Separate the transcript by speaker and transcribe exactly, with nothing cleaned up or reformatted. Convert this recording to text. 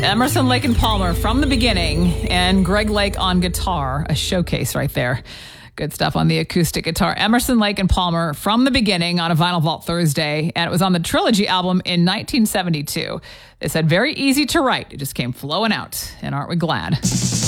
Speaker 1: Emerson, Lake and Palmer from the beginning, and Greg Lake on guitar, a showcase right there. Good stuff on the acoustic guitar. Emerson, Lake and Palmer from the beginning on a Vinyl Vault Thursday, and it was on the Trilogy album in nineteen seventy-two. They said very easy to write. It just came flowing out, and aren't we glad?